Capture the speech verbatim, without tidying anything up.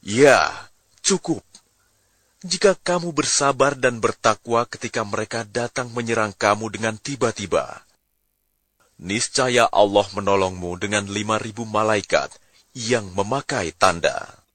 Ya, cukup. Jika kamu bersabar dan bertakwa ketika mereka datang menyerang kamu dengan tiba-tiba, niscaya Allah menolongmu dengan lima ribu malaikat yang memakai tanda.